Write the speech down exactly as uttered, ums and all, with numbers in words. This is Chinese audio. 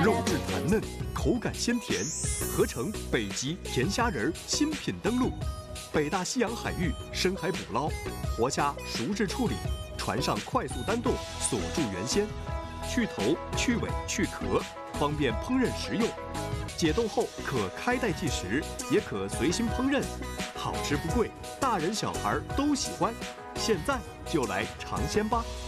肉质弹嫩，口感鲜甜，合成北极甜虾仁新品登陆。北大西洋海域深海捕捞，活虾熟制处理，船上快速单冻锁住原鲜，去头、去尾、去壳，方便烹饪食用。解冻后可开袋即食，也可随心烹饪，好吃不贵，大人小孩都喜欢。现在就来尝鲜吧！